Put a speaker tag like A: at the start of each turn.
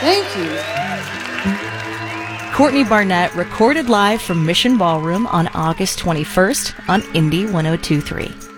A: Thank you.
B: Courtney Barnett recorded live from Mission Ballroom on August 21st on Indie 102.3.